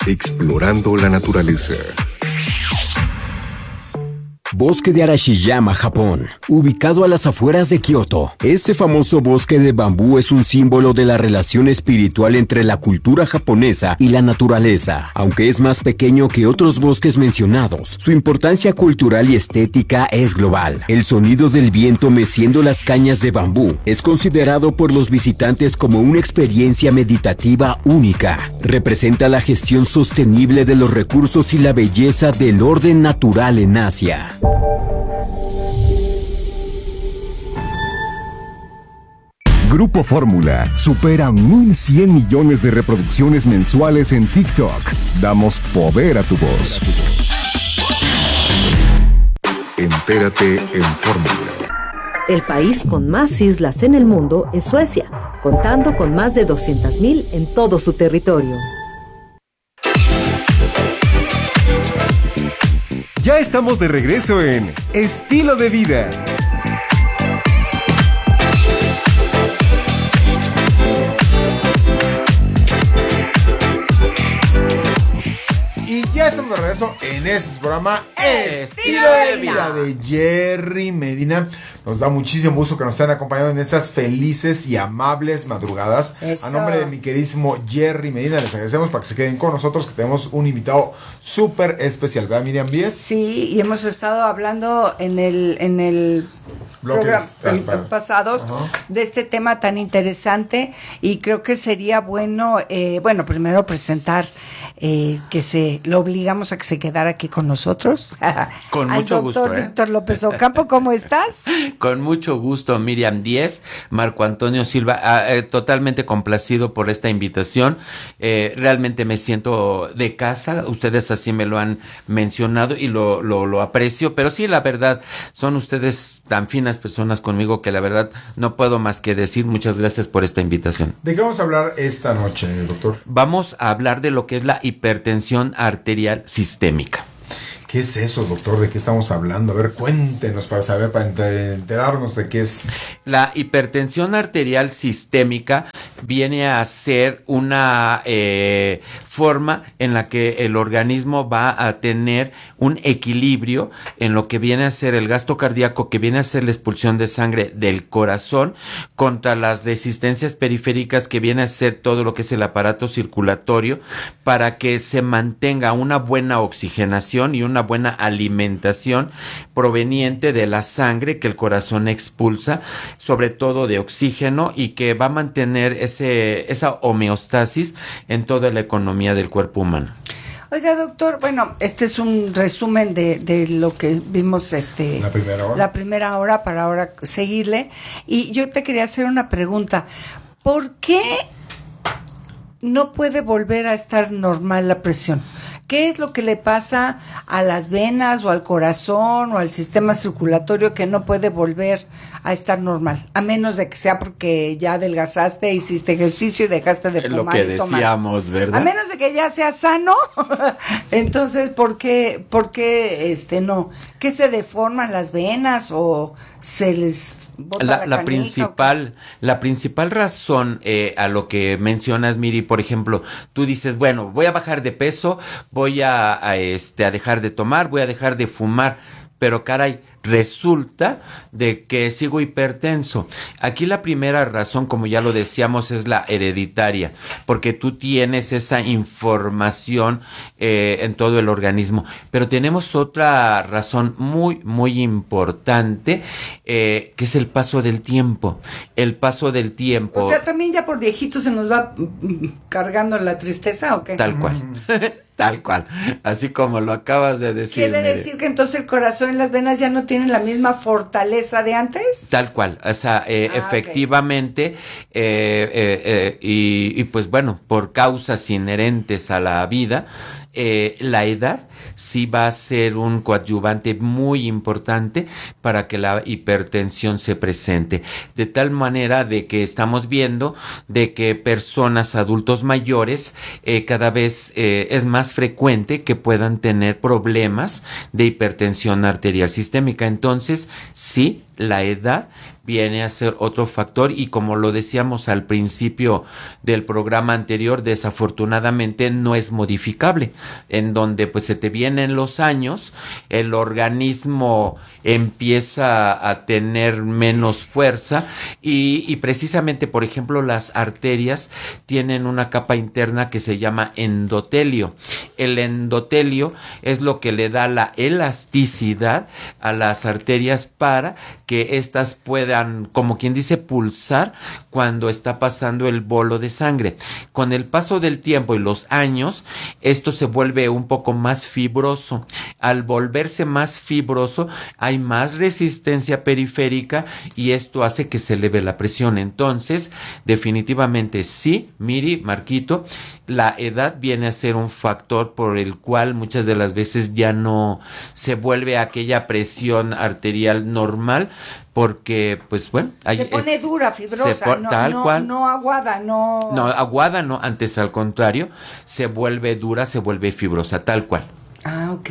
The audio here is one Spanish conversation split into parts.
Explorando la naturaleza. Bosque de Arashiyama, Japón, ubicado a las afueras de Kioto. Este famoso bosque de bambú es un símbolo de la relación espiritual entre la cultura japonesa y la naturaleza. Aunque es más pequeño que otros bosques mencionados, su importancia cultural y estética es global. El sonido del viento meciendo las cañas de bambú es considerado por los visitantes como una experiencia meditativa única. Representa la gestión sostenible de los recursos y la belleza del orden natural en Asia. Grupo Fórmula supera 1,100 millones de reproducciones mensuales en TikTok. Damos poder a tu voz. Entérate en Fórmula. El país con más islas en el mundo es Suecia, contando con más de 200,000 en todo su territorio. Ya estamos de regreso en Estilo de Vida. Y ya estamos de regreso en este programa Estilo de Vida de Jerry Medina. Nos da muchísimo gusto que nos estén acompañando en estas felices y amables madrugadas. Eso. A nombre de mi queridísimo Jerry Medina, les agradecemos para que se queden con nosotros, que tenemos un invitado súper especial, ¿verdad, Miriam Víez? Sí, y hemos estado hablando en el pasados de este tema tan interesante, y creo que sería bueno, primero presentar que lo obligamos a que se quedara aquí con nosotros. Con mucho gusto. Doctor Víctor López Ocampo, ¿cómo estás? Con mucho gusto, Miriam Díez, Marco Antonio Silva, totalmente complacido por esta invitación. Realmente me siento de casa, ustedes así me lo han mencionado y lo aprecio, pero sí, la verdad, son ustedes tan finas personas conmigo que la verdad no puedo más que decir muchas gracias por esta invitación. ¿De qué vamos a hablar esta noche, doctor? Vamos a hablar de lo que es la hipertensión arterial sistémica. ¿Qué es eso, doctor? ¿De qué estamos hablando? A ver, cuéntenos para saber, para enterarnos de qué es. La hipertensión arterial sistémica viene a ser una forma en la que el organismo va a tener un equilibrio en lo que viene a ser el gasto cardíaco, que viene a ser la expulsión de sangre del corazón, contra las resistencias periféricas, que viene a ser todo lo que es el aparato circulatorio, para que se mantenga una buena oxigenación y una buena alimentación proveniente de la sangre que el corazón expulsa, sobre todo de oxígeno, y que va a mantener esa homeostasis en toda la economía del cuerpo humano. Oiga, doctor, bueno, este es un resumen de lo que vimos la primera hora para ahora seguirle, y yo te quería hacer una pregunta. ¿Por qué no puede volver a estar normal la presión? ¿Qué es lo que le pasa a las venas o al corazón o al sistema circulatorio que no puede volver a estar normal? A menos de que sea porque ya adelgazaste, hiciste ejercicio y dejaste de fumar lo que y tomar. decíamos, ¿verdad? A menos de que ya sea sano. Entonces, ¿por qué no? ¿Qué se deforman las venas o se les bota la principal razón a lo que mencionas, Miri, por ejemplo, tú dices, bueno, voy a bajar de peso, voy a dejar de tomar, voy a dejar de fumar, pero caray, resulta de que sigo hipertenso. Aquí la primera razón, como ya lo decíamos, es la hereditaria, porque tú tienes esa información en todo el organismo. Pero tenemos otra razón muy, muy importante, que es el paso del tiempo. El paso del tiempo. O sea, también ya por viejito se nos va cargando la tristeza, ¿o qué? Tal cual. Tal cual, así como lo acabas de decir. ¿Quiere decir que entonces el corazón y las venas ya no tienen la misma fortaleza de antes? Tal cual, o sea, efectivamente, y pues bueno, por causas inherentes a la vida, la edad sí va a ser un coadyuvante muy importante para que la hipertensión se presente, de tal manera de que estamos viendo de que personas, adultos mayores, cada vez es más frecuente que puedan tener problemas de hipertensión arterial sistémica. Entonces, sí, la edad viene a ser otro factor, y como lo decíamos al principio del programa anterior, desafortunadamente no es modificable, en donde pues se te vienen los años, el organismo empieza a tener menos fuerza y precisamente, por ejemplo, las arterias tienen una capa interna que se llama endotelio. El endotelio es lo que le da la elasticidad a las arterias para que éstas puedan, como quien dice, pulsar cuando está pasando el bolo de sangre. Con el paso del tiempo y los años, esto se vuelve un poco más fibroso. Al volverse más fibroso, hay más resistencia periférica y esto hace que se eleve la presión. Entonces, definitivamente sí, Miri, Marquito, la edad viene a ser un factor por el cual muchas de las veces ya no se vuelve aquella presión arterial normal, porque pues bueno, se pone dura, fibrosa, tal cual. No aguada, no aguada, no, antes al contrario, se vuelve dura, se vuelve fibrosa, tal cual. Ah, ok.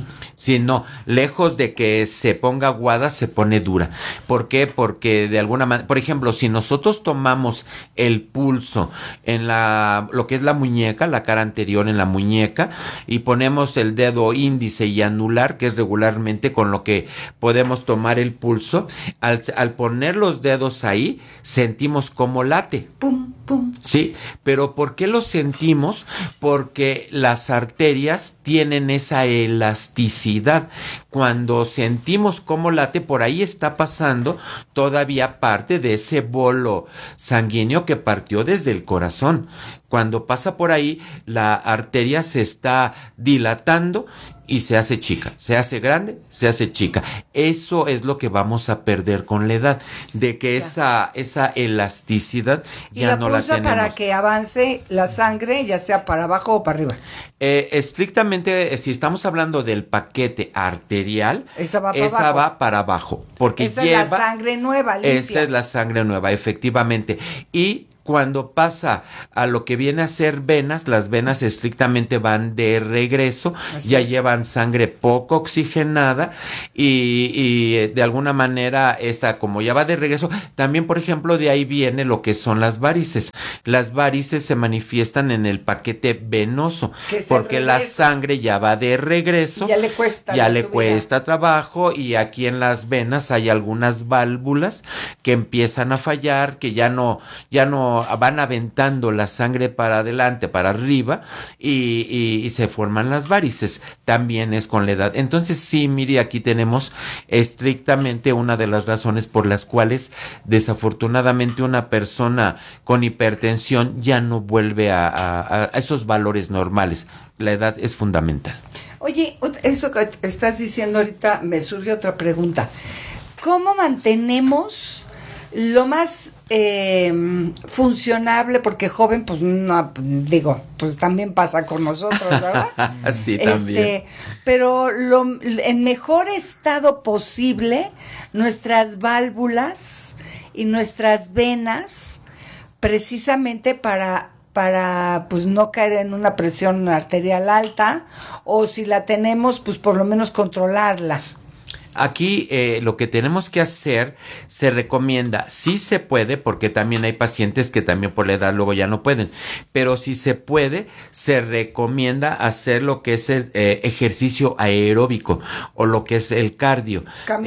Sí, no, lejos de que se ponga aguada, se pone dura. ¿Por qué? Porque de alguna manera, por ejemplo, si nosotros tomamos el pulso en lo que es la muñeca, la cara anterior en la muñeca, y ponemos el dedo índice y anular, que es regularmente con lo que podemos tomar el pulso, al poner los dedos ahí, sentimos cómo late. Pum, pum. Sí, pero ¿por qué lo sentimos? Porque las arterias tienen esa elasticidad. Cuando sentimos cómo late, por ahí está pasando todavía parte de ese bolo sanguíneo que partió desde el corazón. Cuando pasa por ahí, la arteria se está dilatando y se hace chica, se hace grande, se hace chica. Eso es lo que vamos a perder con la edad, de que esa elasticidad ya no la tenemos. Para que avance la sangre, ya sea para abajo o para arriba. Estrictamente, si estamos hablando del paquete arterial, esa va para abajo, porque esa es la sangre nueva, limpia. Esa es la sangre nueva, efectivamente. Y cuando pasa a lo que viene a ser venas, las venas estrictamente van de regreso, ya llevan sangre poco oxigenada y de alguna manera esa, como ya va de regreso, también por ejemplo de ahí viene lo que son las varices. Las varices se manifiestan en el paquete venoso, porque la sangre ya va de regreso, ya le cuesta trabajo, y aquí en las venas hay algunas válvulas que empiezan a fallar, que ya no van aventando la sangre para adelante, para arriba, y se forman las varices. También es con la edad. Entonces sí, mire, aquí tenemos estrictamente una de las razones por las cuales desafortunadamente una persona con hipertensión ya no vuelve a esos valores normales. La edad es fundamental. Oye, eso que estás diciendo ahorita me surge otra pregunta. ¿Cómo mantenemos lo más funcionable? Porque joven, pues no, digo, pues también pasa con nosotros, ¿verdad? Sí, también. Pero en mejor estado posible, nuestras válvulas y nuestras venas, precisamente para pues no caer en una presión arterial alta, o si la tenemos, pues por lo menos controlarla. Aquí lo que tenemos que hacer, se recomienda, sí se puede, porque también hay pacientes que también por la edad luego ya no pueden, pero si se puede, se recomienda hacer lo que es el ejercicio aeróbico o lo que es el cardio.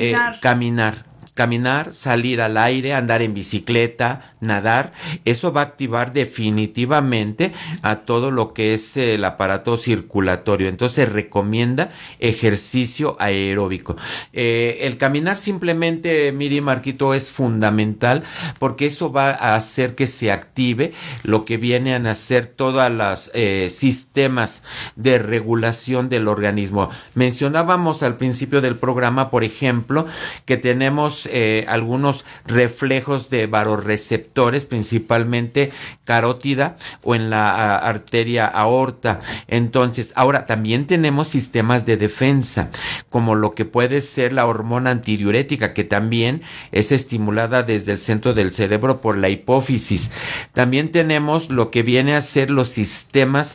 Caminar, salir al aire, andar en bicicleta, nadar, eso va a activar definitivamente a todo lo que es el aparato circulatorio. Entonces recomienda ejercicio aeróbico. El caminar simplemente, Miri, Marquito, es fundamental, porque eso va a hacer que se active lo que vienen a ser todas las sistemas de regulación del organismo. Mencionábamos al principio del programa, por ejemplo, que tenemos algunos reflejos de varorreceptores, principalmente carótida o en la arteria aorta. Entonces, ahora también tenemos sistemas de defensa, como lo que puede ser la hormona antidiurética, que también es estimulada desde el centro del cerebro por la hipófisis. También tenemos lo que viene a ser los sistemas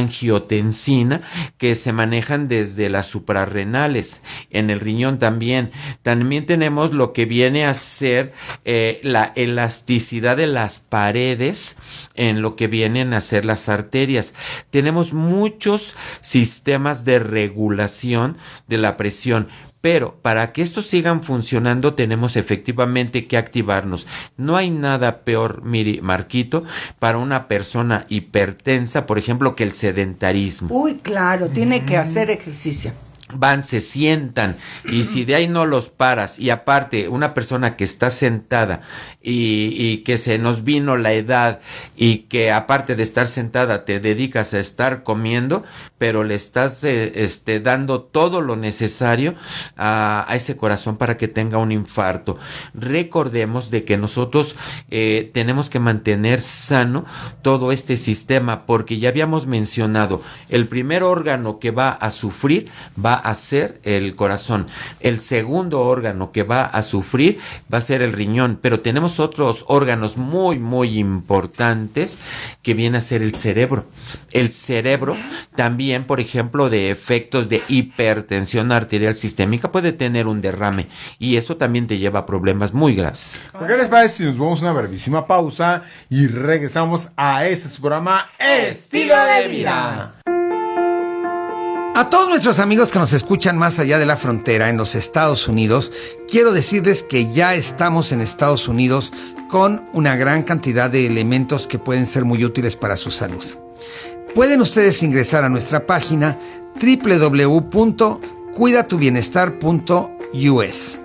renina-angiotensina, que se manejan desde las suprarrenales, en el riñón también. También tenemos lo que viene a ser la elasticidad de las paredes en lo que vienen a ser las arterias. Tenemos muchos sistemas de regulación de la presión. Pero para que estos sigan funcionando tenemos efectivamente que activarnos. No hay nada peor, Marquito, para una persona hipertensa, por ejemplo, que el sedentarismo. Uy, claro, tiene que hacer ejercicio. Van, se sientan, y si de ahí no los paras, y aparte una persona que está sentada y que se nos vino la edad, y que aparte de estar sentada te dedicas a estar comiendo, pero le estás dando todo lo necesario a ese corazón para que tenga un infarto. Recordemos de que nosotros tenemos que mantener sano todo este sistema, porque ya habíamos mencionado, el primer órgano que va a sufrir va a ser el corazón. El segundo órgano que va a sufrir va a ser el riñón, pero tenemos otros órganos muy, muy importantes que viene a ser el cerebro. El cerebro también, por ejemplo, de efectos de hipertensión arterial sistémica, puede tener un derrame, y eso también te lleva a problemas muy graves. ¿Qué les parece si nos vamos a una brevísima pausa y regresamos a este su programa Estilo de Vida? A todos nuestros amigos que nos escuchan más allá de la frontera en los Estados Unidos, quiero decirles que ya estamos en Estados Unidos con una gran cantidad de elementos que pueden ser muy útiles para su salud. Pueden ustedes ingresar a nuestra página www.cuidatubienestar.us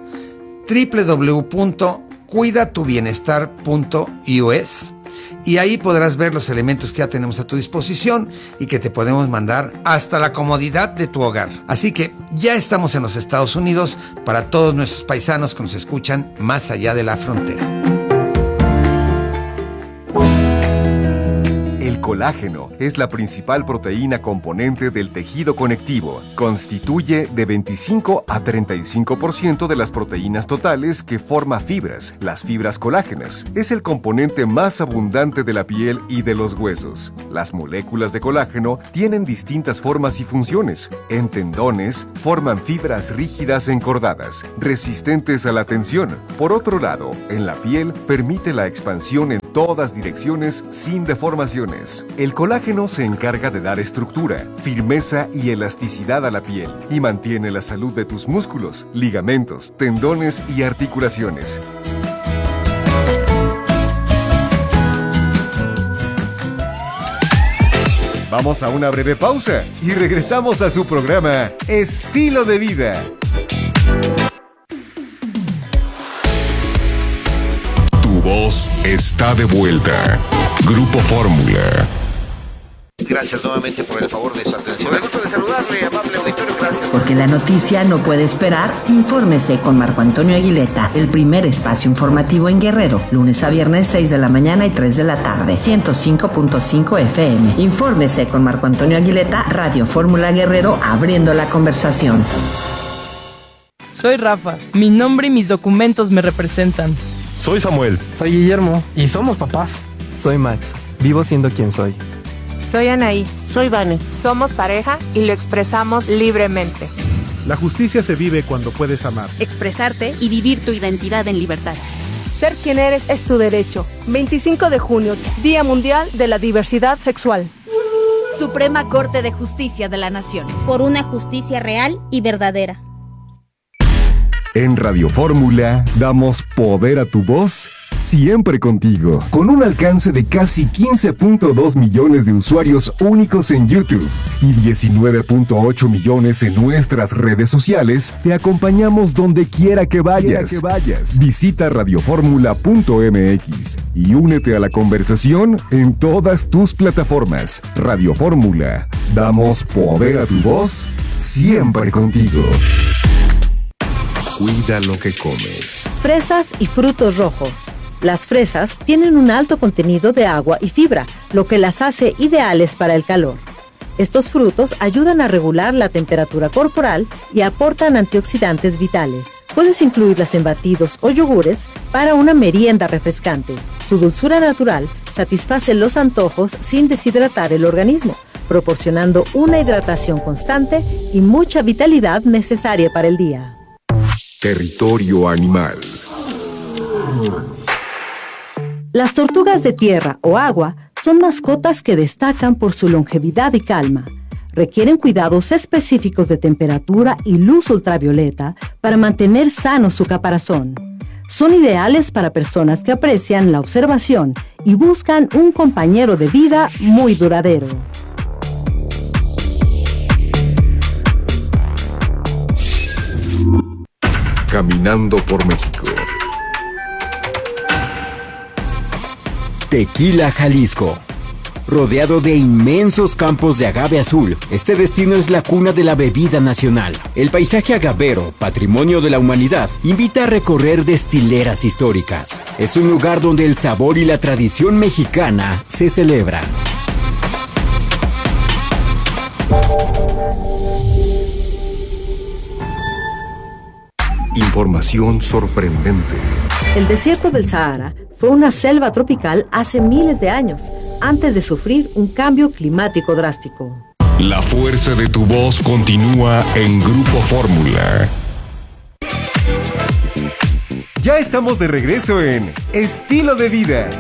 www.cuidatubienestar.us y ahí podrás ver los elementos que ya tenemos a tu disposición y que te podemos mandar hasta la comodidad de tu hogar. Así que ya estamos en los Estados Unidos para todos nuestros paisanos que nos escuchan más allá de la frontera. El colágeno es la principal proteína componente del tejido conectivo. Constituye de 25 a 35% de las proteínas totales que forma fibras. Las fibras colágenas es el componente más abundante de la piel y de los huesos. Las moléculas de colágeno tienen distintas formas y funciones. En tendones forman fibras rígidas encordadas, resistentes a la tensión. Por otro lado, en la piel permite la expansión en todas direcciones sin deformaciones. El colágeno se encarga de dar estructura, firmeza y elasticidad a la piel y mantiene la salud de tus músculos, ligamentos, tendones y articulaciones. Vamos a una breve pausa y regresamos a su programa Estilo de Vida. Tu voz está de vuelta. Grupo Fórmula. Gracias nuevamente por el favor de su atención. Me gusta de saludarle, amable auditorio, gracias. Porque la noticia no puede esperar, infórmese con Marco Antonio Aguileta, el primer espacio informativo en Guerrero, lunes a viernes 6 de la mañana y 3 de la tarde, 105.5 FM. Infórmese con Marco Antonio Aguileta, Radio Fórmula Guerrero, abriendo la conversación. Soy Rafa, mi nombre y mis documentos me representan. Soy Samuel. Soy Guillermo. Y somos papás. Soy Max, vivo siendo quien soy. Soy Anaí. Soy Vane. Somos pareja y lo expresamos libremente. La justicia se vive cuando puedes amar, expresarte y vivir tu identidad en libertad. Ser quien eres es tu derecho. 25 de junio, Día Mundial de la Diversidad Sexual. Suprema Corte de Justicia de la Nación. Por una justicia real y verdadera. En Radio Fórmula damos poder a tu voz, siempre contigo. Con un alcance de casi 15.2 millones de usuarios únicos en YouTube y 19.8 millones en nuestras redes sociales, te acompañamos donde quiera que vayas. Visita radioformula.mx y únete a la conversación en todas tus plataformas. Radio Fórmula, damos poder a tu voz, siempre contigo. Cuida lo que comes. Fresas y frutos rojos. Las fresas tienen un alto contenido de agua y fibra, lo que las hace ideales para el calor. Estos frutos ayudan a regular la temperatura corporal y aportan antioxidantes vitales. Puedes incluirlas en batidos o yogures para una merienda refrescante. Su dulzura natural satisface los antojos sin deshidratar el organismo, proporcionando una hidratación constante y mucha vitalidad necesaria para el día. Territorio animal. Las tortugas de tierra o agua son mascotas que destacan por su longevidad y calma. Requieren cuidados específicos de temperatura y luz ultravioleta para mantener sano su caparazón. Son ideales para personas que aprecian la observación y buscan un compañero de vida muy duradero. Caminando por México. Tequila, Jalisco. Rodeado de inmensos campos de agave azul, este destino es la cuna de la bebida nacional. El paisaje agavero, patrimonio de la humanidad, invita a recorrer destileras históricas. Es un lugar donde el sabor y la tradición mexicana se celebran. Información sorprendente. El desierto del Sahara fue una selva tropical hace miles de años, antes de sufrir un cambio climático drástico. La fuerza de tu voz continúa en Grupo Fórmula. Ya estamos de regreso en Estilo de Vida.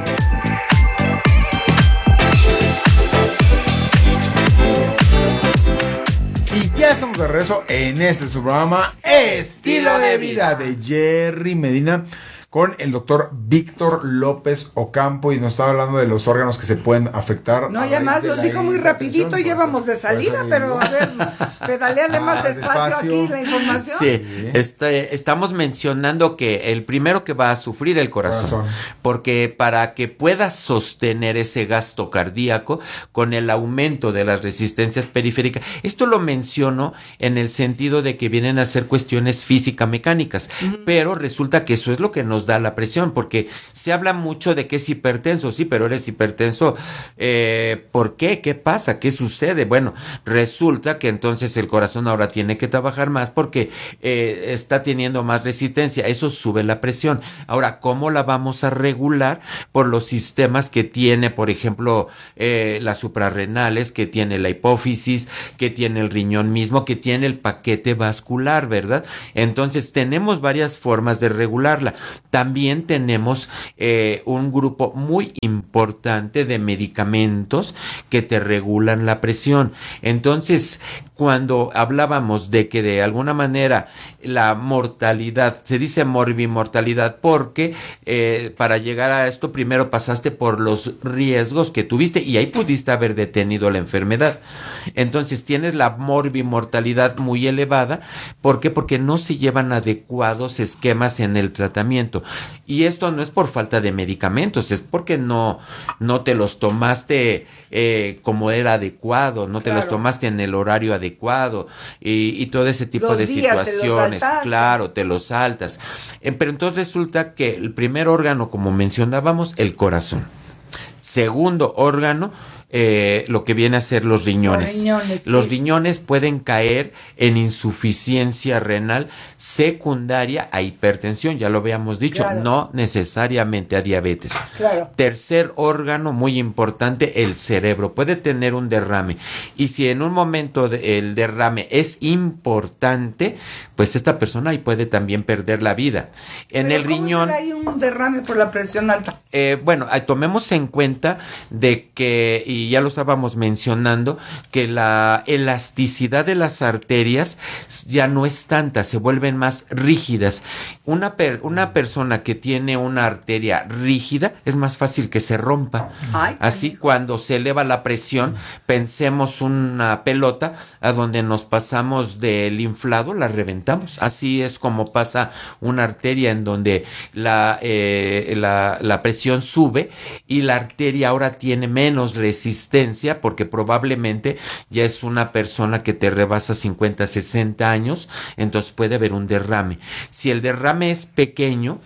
Y ya estamos de regreso en este su programa Estilo de Vida de Jerry Medina, con el doctor Víctor López Ocampo, y nos estaba hablando de los órganos que se pueden afectar. No, ya más, los dijo muy rapidito, ya vamos de salida, pero a ver, pedaleale más despacio aquí la información. Sí, estamos mencionando que el primero que va a sufrir el corazón, porque para que pueda sostener ese gasto cardíaco con el aumento de las resistencias periféricas, esto lo menciono en el sentido de que vienen a ser cuestiones física-mecánicas, pero resulta que eso es lo que nos da la presión, porque se habla mucho de que es hipertenso, sí, pero eres hipertenso, ¿por qué? ¿Qué pasa? ¿Qué sucede? Bueno, resulta que entonces el corazón ahora tiene que trabajar más porque está teniendo más resistencia, eso sube la presión. Ahora, ¿cómo la vamos a regular? Por los sistemas que tiene, por ejemplo, las suprarrenales, que tiene la hipófisis, que tiene el riñón mismo, que tiene el paquete vascular, ¿verdad? Entonces, tenemos varias formas de regularla. También tenemos un grupo muy importante de medicamentos que te regulan la presión. Entonces, cuando hablábamos de que de alguna manera la mortalidad, se dice morbimortalidad porque para llegar a esto primero pasaste por los riesgos que tuviste y ahí pudiste haber detenido la enfermedad. Entonces tienes la morbimortalidad muy elevada. ¿Por qué? Porque no se llevan adecuados esquemas en el tratamiento. Y esto no es por falta de medicamentos, es porque no te los tomaste como era adecuado, no te los tomaste en el horario adecuado y todo ese tipo de situaciones. Claro, te los saltas. Pero entonces resulta que el primer órgano, como mencionábamos, el corazón. Segundo órgano, lo que viene a ser los riñones. Los riñones pueden caer en insuficiencia renal secundaria a hipertensión, ya lo habíamos dicho, no necesariamente a diabetes. Tercer órgano muy importante, el cerebro, puede tener un derrame, y si en un momento el derrame es importante, pues esta persona ahí puede también perder la vida. En el riñón, hay un derrame por la presión alta. Bueno, tomemos en cuenta de que, y ya lo estábamos mencionando, que la elasticidad de las arterias ya no es tanta, se vuelven más rígidas. Una persona que tiene una arteria rígida es más fácil que se rompa. Así, cuando se eleva la presión, pensemos una pelota a donde nos pasamos del inflado, la reventamos. Así es como pasa una arteria en donde la presión sube y la arteria ahora tiene menos resistencia porque probablemente ya es una persona que te rebasa 50, 60 años, entonces puede haber un derrame. Si el derrame es pequeño,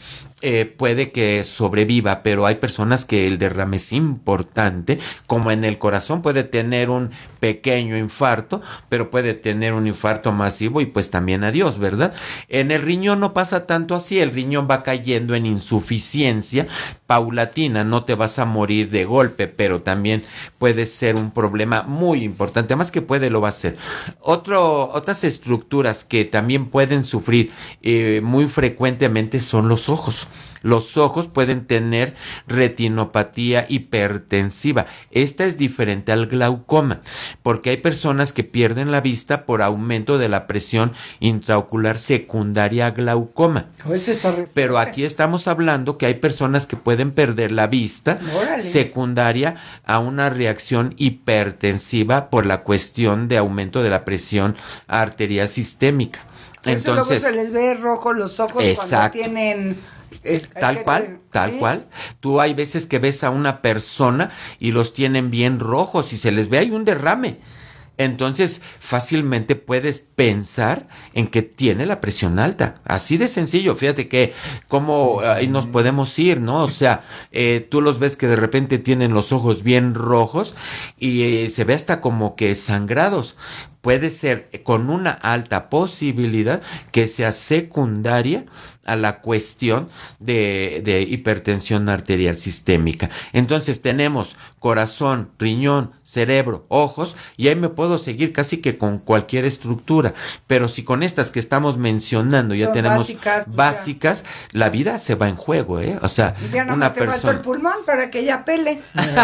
puede que sobreviva, pero hay personas que el derrame es importante, como en el corazón puede tener un pequeño infarto, pero puede tener un infarto masivo y pues también adiós, ¿verdad? En el riñón no pasa tanto así, el riñón va cayendo en insuficiencia paulatina, no te vas a morir de golpe, pero también puede ser un problema muy importante, más que puede, lo va a ser. Otras estructuras que también pueden sufrir muy frecuentemente son los ojos. Los ojos pueden tener retinopatía hipertensiva. Esta es diferente al glaucoma, porque hay personas que pierden la vista por aumento de la presión intraocular secundaria a glaucoma. Pero aquí estamos hablando que hay personas que pueden perder la vista secundaria a una reacción hipertensiva por la cuestión de aumento de la presión arterial sistémica. Eso luego se les ve rojo los ojos cuando tienen... Tal cual. Tú hay veces que ves a una persona y los tienen bien rojos y se les ve ahí un derrame. Entonces, fácilmente puedes pensar en que tiene la presión alta. Así de sencillo. Fíjate que cómo ahí nos podemos ir, ¿no? O sea, tú los ves que de repente tienen los ojos bien rojos y se ve hasta como que sangrados. Puede ser con una alta posibilidad que sea secundaria a la cuestión de hipertensión arterial sistémica. Entonces tenemos corazón, riñón, cerebro, ojos, y ahí me puedo seguir casi que con cualquier estructura. Pero si con estas que estamos mencionando ya tenemos básicas, la vida se va en juego, ¿eh? O sea, ya no una te faltó el pulmón para que ella pele.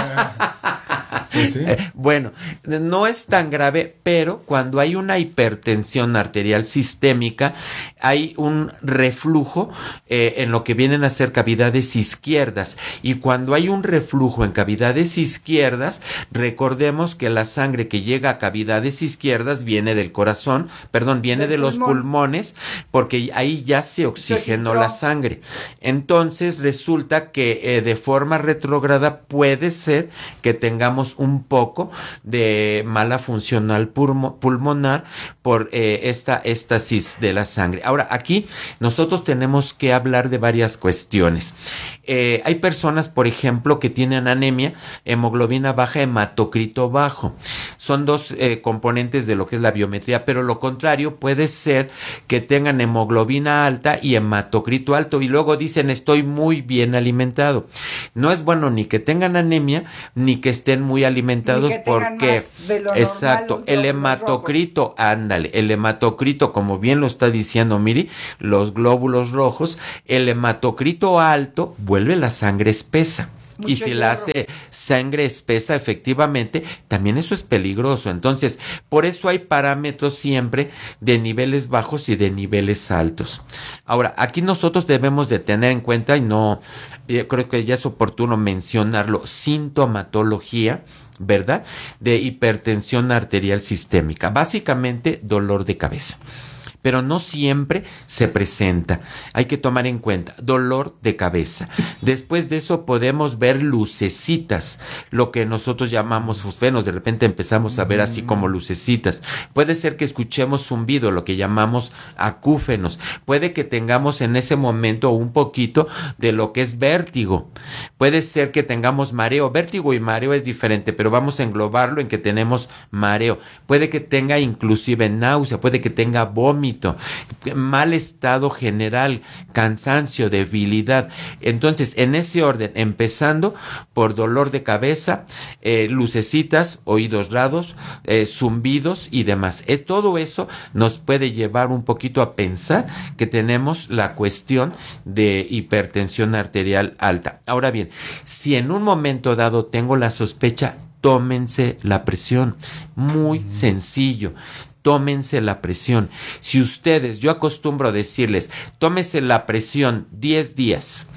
¿Sí? Bueno, no es tan grave, pero cuando hay una hipertensión arterial sistémica, hay un reflujo en lo que vienen a ser cavidades izquierdas. Y cuando hay un reflujo en cavidades izquierdas, recordemos que la sangre que llega a cavidades izquierdas viene del corazón, viene de los pulmones, porque ahí ya se oxigenó la sangre. Entonces resulta que de forma retrógrada puede ser que tengamos un poco de mala funcional pulmonar por esta éstasis de la sangre. Ahora, aquí nosotros tenemos que hablar de varias cuestiones. Hay personas, por ejemplo, que tienen anemia, hemoglobina baja, hematocrito bajo. Son dos componentes de lo que es la biometría, pero lo contrario puede ser que tengan hemoglobina alta y hematocrito alto y luego dicen estoy muy bien alimentado. No es bueno ni que tengan anemia ni que estén muy alimentados porque exacto, el hematocrito, el hematocrito, como bien lo está diciendo Miri, los glóbulos rojos, el hematocrito alto vuelve la sangre espesa. Y si la hace sangre espesa, efectivamente, también eso es peligroso. Entonces, por eso hay parámetros siempre de niveles bajos y de niveles altos. Ahora, aquí nosotros debemos de tener en cuenta, y no, creo que ya es oportuno mencionarlo, sintomatología, ¿verdad? De hipertensión arterial sistémica. Básicamente, dolor de cabeza. Pero no siempre se presenta. Hay que tomar en cuenta dolor de cabeza. Después de eso podemos ver lucecitas, lo que nosotros llamamos fosfenos. De repente empezamos a ver así como lucecitas. Puede ser que escuchemos zumbido, lo que llamamos acúfenos. Puede que tengamos en ese momento un poquito de lo que es vértigo. Puede ser que tengamos mareo. Vértigo y mareo es diferente, pero vamos a englobarlo en que tenemos mareo. Puede que tenga inclusive náusea, puede que tenga vómito, mal estado general, cansancio, debilidad. Entonces, en ese orden, empezando por dolor de cabeza, lucecitas, oídos raros, zumbidos y demás. Todo eso nos puede llevar un poquito a pensar que tenemos la cuestión de hipertensión arterial alta. Ahora bien, si en un momento dado tengo la sospecha, tómense la presión. Muy sencillo. Tómense la presión. Si ustedes, yo acostumbro decirles, tómense la presión 10 días,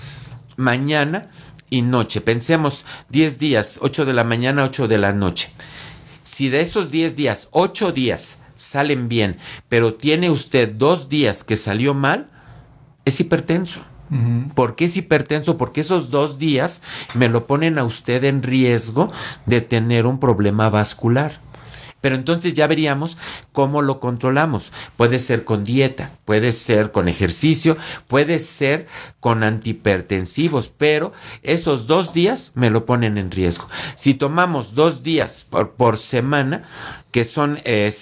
mañana y noche. Pensemos 10 días, 8 de la mañana, 8 de la noche. Si de esos 10 días, 8 días salen bien, pero tiene usted 2 días que salió mal, es hipertenso. ¿Por qué es hipertenso? Porque esos 2 días me lo ponen a usted en riesgo de tener un problema vascular. Pero entonces ya veríamos cómo lo controlamos. Puede ser con dieta, puede ser con ejercicio, puede ser con antihipertensivos, pero esos 2 días me lo ponen en riesgo. Si tomamos 2 días por semana, que son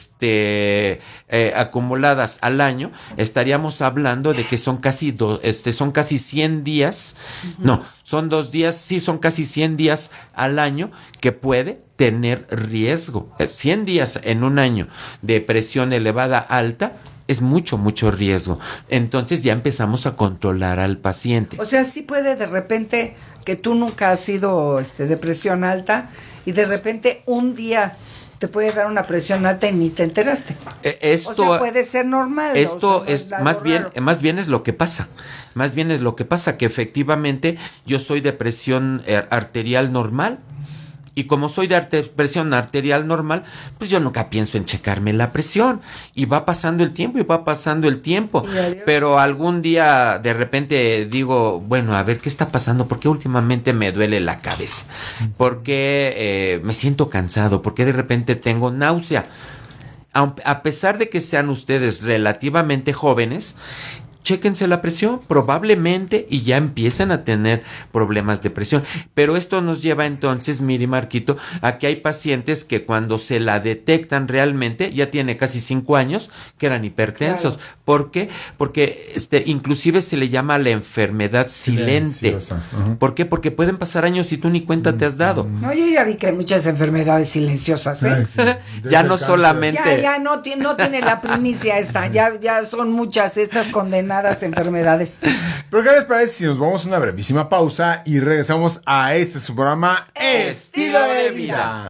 acumuladas al año, estaríamos hablando de que son casi 100 días. No, son 2 días, sí, son casi 100 días al año que puede tener riesgo. 100 días en un año de presión elevada alta es mucho riesgo. Entonces ya empezamos a controlar al paciente. O sea, sí puede de repente que tú nunca has sido de presión alta y de repente un día te puede dar una presión alta y ni te enteraste. Esto, o sea, puede ser normal. Esto es más bien es lo que pasa. Más bien es lo que pasa, que efectivamente yo soy de presión arterial normal. Y como soy de presión arterial normal, pues yo nunca pienso en checarme la presión. Y va pasando el tiempo. Pero algún día de repente digo, bueno, a ver, ¿qué está pasando? ¿Por qué últimamente me duele la cabeza? ¿Por qué me siento cansado? ¿Por qué de repente tengo náusea? A pesar de que sean ustedes relativamente jóvenes, chéquense la presión, probablemente, y ya empiezan a tener problemas de presión. Pero esto nos lleva entonces, Miri, Marquito, a que hay pacientes que cuando se la detectan realmente, ya tiene casi 5 años, que eran hipertensos. Claro. ¿Por qué? Porque inclusive se le llama la enfermedad silente. Uh-huh. ¿Por qué? Porque pueden pasar años y tú ni cuenta te has dado. No, yo ya vi que hay muchas enfermedades silenciosas, ¿eh? Ya no solamente... Ya no tiene la primicia esta, ya son muchas estas condenadas enfermedades. Pero ¿qué les parece si nos vamos a una brevísima pausa y regresamos a su programa Estilo de Vida?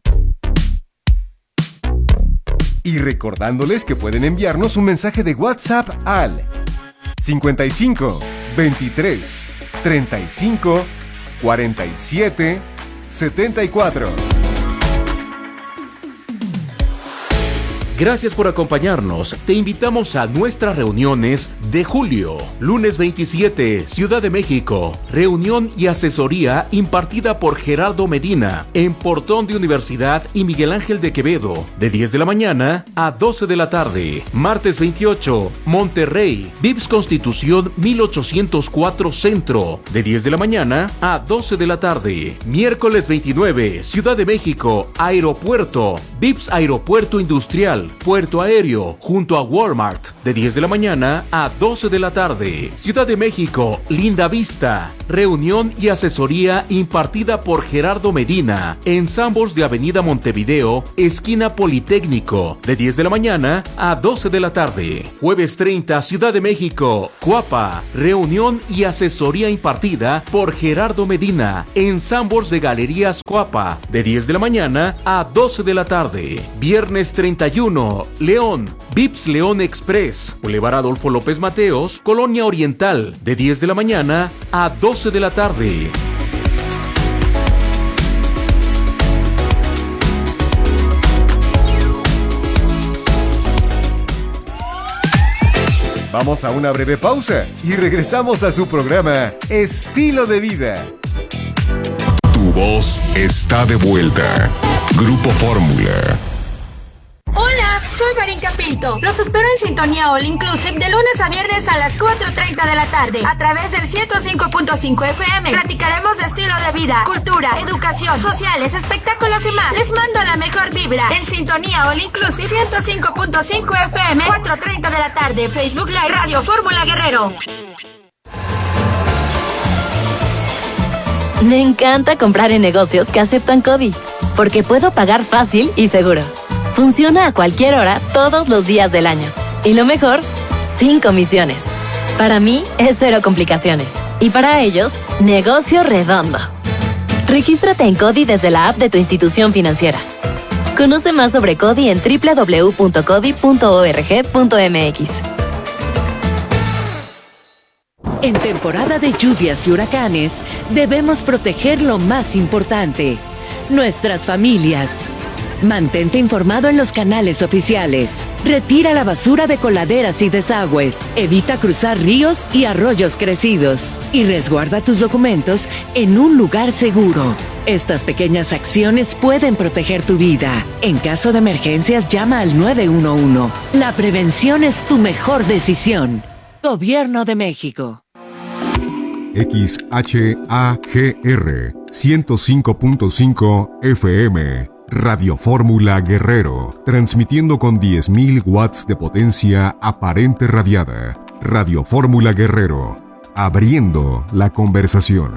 Y recordándoles que pueden enviarnos un mensaje de WhatsApp al 55 23 35 47 74. Gracias por acompañarnos. Te invitamos a nuestras reuniones de julio. Lunes 27, Ciudad de México. Reunión y asesoría impartida por Gerardo Medina en Portón de Universidad y Miguel Ángel de Quevedo, de 10 de la mañana a 12 de la tarde. Martes 28, Monterrey. VIPS Constitución 1804 Centro, de 10 de la mañana a 12 de la tarde. Miércoles 29, Ciudad de México. Aeropuerto. VIPS Aeropuerto Industrial. Puerto Aéreo, junto a Walmart, de 10 de la mañana a 12 de la tarde. Ciudad de México, Linda Vista. Reunión y asesoría impartida por Gerardo Medina en Sanborns de Avenida Montevideo, esquina Politécnico, de 10 de la mañana a 12 de la tarde. Jueves 30, Ciudad de México, Cuapa. Reunión y asesoría impartida por Gerardo Medina en Sanborns de Galerías Cuapa, de 10 de la mañana a 12 de la tarde. Viernes 31, León. VIPS León Express, Boulevard Adolfo López Mateos, Colonia Oriental, de 10 de la mañana a 12 de la tarde. Vamos a una breve pausa y regresamos a su programa Estilo de Vida. Tu voz está de vuelta. Grupo Fórmula. Hola, soy Marinka Pinto. Los espero en Sintonía All Inclusive de lunes a viernes a las 4:30 de la tarde a través del 105.5 FM. Platicaremos de estilo de vida, cultura, educación, sociales, espectáculos y más. Les mando la mejor vibra en Sintonía All Inclusive 105.5 FM, 4:30 de la tarde. Facebook Live, Radio Fórmula Guerrero. Me encanta comprar en negocios que aceptan CODI, porque puedo pagar fácil y seguro. Funciona a cualquier hora, todos los días del año. Y lo mejor, sin comisiones. Para mí, es cero complicaciones. Y para ellos, negocio redondo. Regístrate en CODI desde la app de tu institución financiera. Conoce más sobre CODI en www.codi.org.mx. En temporada de lluvias y huracanes, debemos proteger lo más importante, nuestras familias. Mantente informado en los canales oficiales. Retira la basura de coladeras y desagües. Evita cruzar ríos y arroyos crecidos. Y resguarda tus documentos en un lugar seguro. Estas pequeñas acciones pueden proteger tu vida. En caso de emergencias, llama al 911. La prevención es tu mejor decisión. Gobierno de México. XHAGR 105.5 FM. Radio Fórmula Guerrero, transmitiendo con 10.000 watts de potencia aparente radiada. Radio Fórmula Guerrero, abriendo la conversación.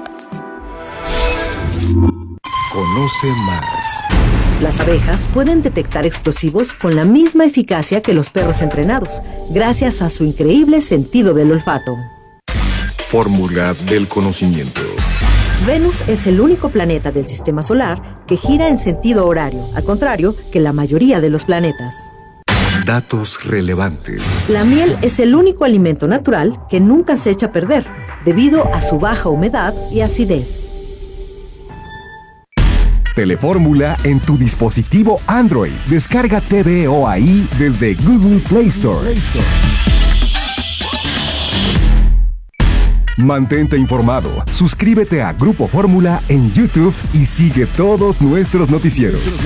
Conoce más. Las abejas pueden detectar explosivos con la misma eficacia que los perros entrenados, gracias a su increíble sentido del olfato. Fórmula del conocimiento. Venus es el único planeta del sistema solar que gira en sentido horario, al contrario que la mayoría de los planetas. Datos relevantes. La miel es el único alimento natural que nunca se echa a perder, debido a su baja humedad y acidez. Telefórmula en tu dispositivo Android. Descarga TVOAI desde Google Play Store. Mantente informado. Suscríbete a Grupo Fórmula en YouTube y sigue todos nuestros noticieros.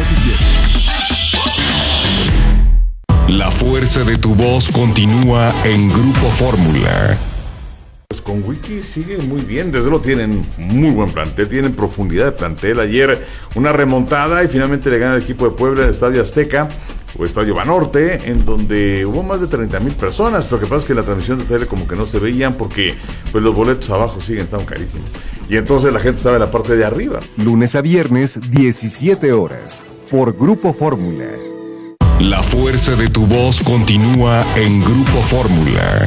La fuerza de tu voz continúa en Grupo Fórmula. Pues con Wiki sigue muy bien, desde luego tienen muy buen plantel, tienen profundidad de plantel. Ayer una remontada y finalmente le gana el equipo de Puebla en el Estadio Azteca o Estadio Banorte, en donde hubo más de 30,000 personas. Lo que pasa es que la transmisión de tele como que no se veían porque pues los boletos abajo siguen estando carísimos. Y entonces la gente estaba en la parte de arriba. Lunes a viernes, 17 horas, por Grupo Fórmula. La fuerza de tu voz continúa en Grupo Fórmula.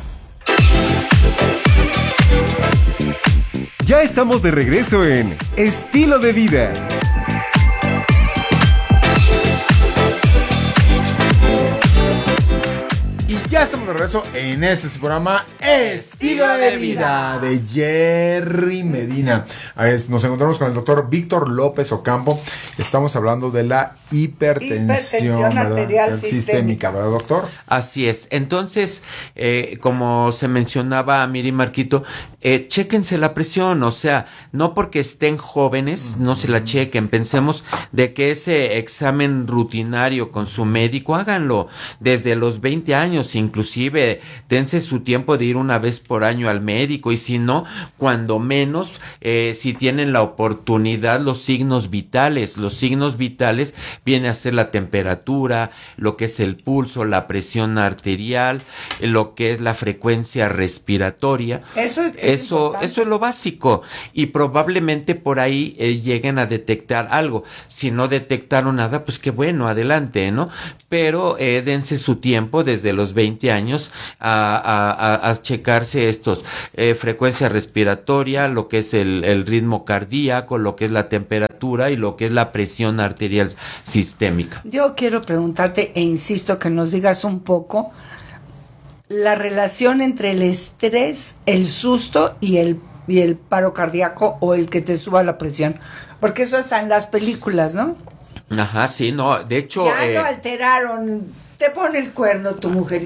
Ya estamos de regreso en Estilo de Vida. Y ya estamos de regreso en este programa Estilo de Vida de Jerry Medina. Nos encontramos con el doctor Víctor López Ocampo. Estamos hablando de la hipertensión arterial sistémica, ¿verdad, doctor? Así es. Entonces, como se mencionaba Miri Marquito, chéquense la presión, o sea, no porque estén jóvenes, no se la chequen. Pensemos de que ese examen rutinario con su médico, háganlo desde los 20 años, inclusive dense su tiempo de ir una vez por año al médico, y si no, cuando menos, si tienen la oportunidad, los signos vitales viene a ser la temperatura, lo que es el pulso, la presión arterial, lo que es la frecuencia respiratoria. Eso es lo básico, y probablemente por ahí lleguen a detectar algo. Si no detectaron nada, pues qué bueno, adelante, ¿no? Pero dense su tiempo desde los 20 años a checarse estos, frecuencia respiratoria, lo que es el ritmo cardíaco, lo que es la temperatura y lo que es la presión arterial sistémica. Yo quiero preguntarte, e insisto que nos digas un poco la relación entre el estrés, el susto y el paro cardíaco, o el que te suba la presión, porque eso está en las películas, ¿no? Ajá, sí, no, de hecho... Ya lo alteraron. Te pone el cuerno tu mujer.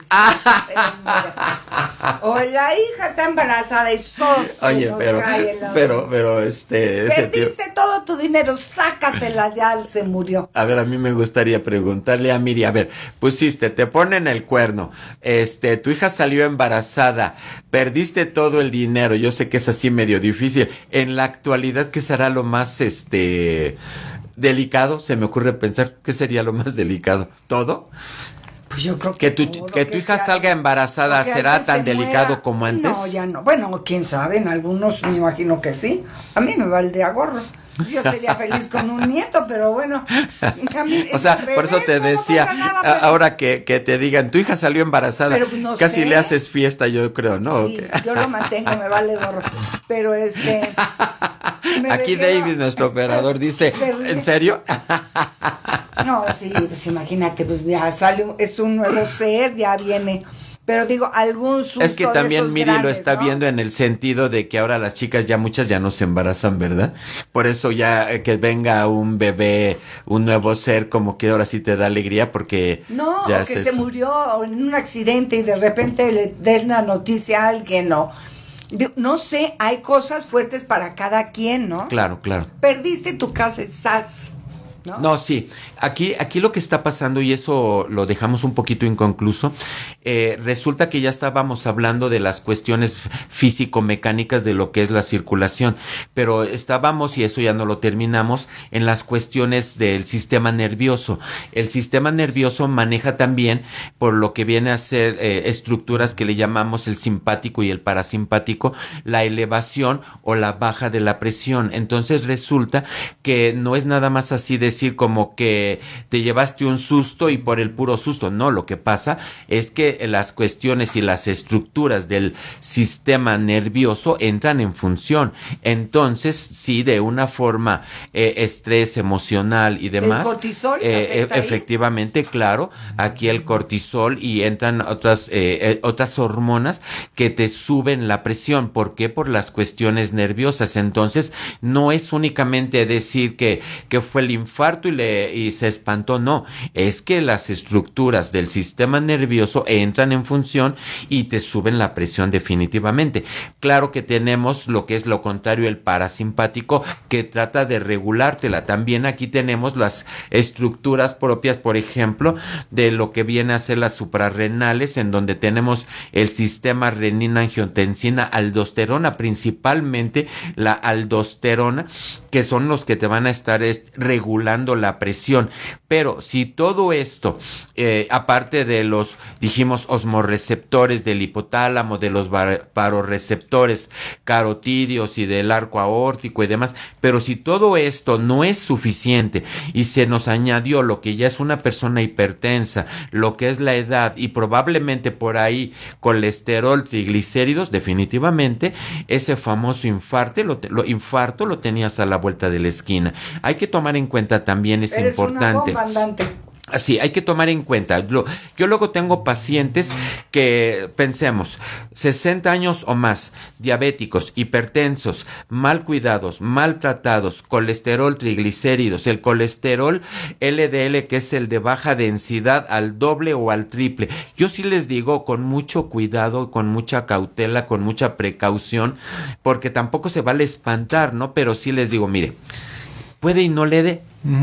O la hija está embarazada y sos. Oye, pero perdiste todo tu dinero, sácatela, ya se murió. A ver, a mí me gustaría preguntarle a Miri, a ver, te ponen el cuerno, tu hija salió embarazada, perdiste todo el dinero, yo sé que es así medio difícil. En la actualidad, ¿qué será lo más delicado? Se me ocurre pensar, ¿qué sería lo más delicado? ¿Todo? Pues yo creo que tu hija salga embarazada, ¿será tan delicado como antes? No, ya no. Bueno, quién sabe, en algunos me imagino que sí. A mí me valdría gorro. Yo sería feliz con un nieto, pero bueno. A mí, o sea, por eso te decía, nada, pero... ahora que te digan, tu hija salió embarazada, pero no casi sé. Le haces fiesta, yo creo, ¿no? Sí, yo lo mantengo, me vale gorro. Pero aquí David, nuestro operador, dice, ¿en serio? No, sí, pues imagínate, pues ya sale, es un nuevo ser, ya viene. Pero digo, algún susto. Es que también de esos Miri grandes, lo está ¿no? viendo en el sentido de que ahora las chicas ya muchas ya no se embarazan, ¿verdad? Por eso ya que venga un bebé, un nuevo ser, como que ahora sí te da alegría porque No, ya o que se murió en un accidente y de repente le den la noticia a alguien, no sé, hay cosas fuertes para cada quien, ¿no? Claro, claro. Perdiste tu casa, ¡zas! No, sí. Aquí lo que está pasando, y eso lo dejamos un poquito inconcluso, resulta que ya estábamos hablando de las cuestiones físico-mecánicas de lo que es la circulación, pero estábamos, y eso ya no lo terminamos, en las cuestiones del sistema nervioso. El sistema nervioso maneja también, por lo que viene a ser estructuras que le llamamos el simpático y el parasimpático, la elevación o la baja de la presión. Entonces resulta que no es nada más así decir como que te llevaste un susto y por el puro susto. No, lo que pasa es que las cuestiones y las estructuras del sistema nervioso entran en función. Entonces, sí, de una forma estrés emocional y demás. ¿El cortisol efectivamente, claro, aquí el cortisol y entran otras hormonas que te suben la presión. ¿Por qué? Por las cuestiones nerviosas. Entonces, no es únicamente decir que fue el infarto y se espantó, no, es que las estructuras del sistema nervioso entran en función y te suben la presión definitivamente. Claro que tenemos lo que es lo contrario, el parasimpático, que trata de regulártela. También aquí tenemos las estructuras propias, por ejemplo, de lo que viene a ser las suprarrenales, en donde tenemos el sistema renina, angiotensina, aldosterona, principalmente la aldosterona, que son los que te van a estar regulando la presión. Pero si todo esto, aparte de los, dijimos, osmorreceptores del hipotálamo, de los baroreceptores carotídeos y del arco aórtico y demás, pero si todo esto no es suficiente y se nos añadió lo que ya es una persona hipertensa, lo que es la edad y probablemente por ahí colesterol, triglicéridos, definitivamente ese famoso infarto lo tenías a la vuelta de la esquina. Hay que tomar en cuenta también, es Eres importante. Una bomba andante. Sí, hay que tomar en cuenta. Yo luego tengo pacientes que, pensemos, 60 años o más, diabéticos, hipertensos, mal cuidados, maltratados, colesterol, triglicéridos, el colesterol LDL, que es el de baja densidad, al doble o al triple. Yo sí les digo con mucho cuidado, con mucha cautela, con mucha precaución, porque tampoco se vale espantar, ¿no? Pero sí les digo, mire, puede y no le dé,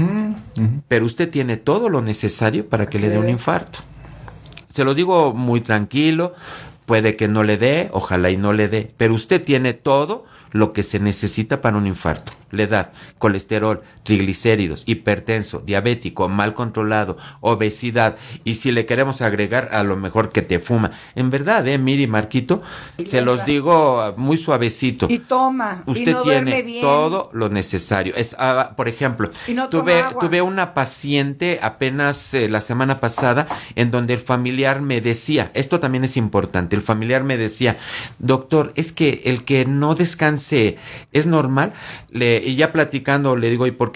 pero usted tiene todo lo necesario para que le dé un infarto. Se lo digo muy tranquilo, puede que no le dé, ojalá y no le dé, pero usted tiene todo lo que se necesita para un infarto. La edad, colesterol, triglicéridos, hipertenso, diabético, mal controlado, obesidad, y si le queremos agregar, a lo mejor que te fuma. En verdad, Miri, Marquito, se los digo muy suavecito. Y toma, usted y no tiene bien. todo lo necesario. Por ejemplo, no tuve una paciente apenas la semana pasada en donde el familiar me decía, esto también es importante, el familiar me decía, doctor, es que el que no descanse es normal. Y ya platicando le digo, ¿y por qué